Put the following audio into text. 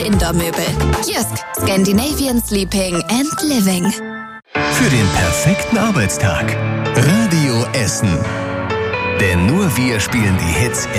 Indoor-Möbel. Jysk, Scandinavian Sleeping and Living. Für den perfekten Arbeitstag. Radio Essen. Denn nur wir spielen die Hits